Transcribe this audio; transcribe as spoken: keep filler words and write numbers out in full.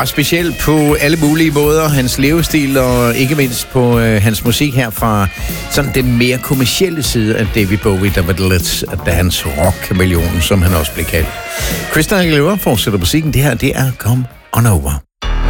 var speciel på alle mulige måder. Hans levestil og ikke mindst på øh, hans musik her fra sådan den mere kommercielle side af David Bowie, der var det lidt dance rock-kameleonen, som han også blev kaldt. Christina Aguilera fortsætter musikken. Det her, det er Come On Over.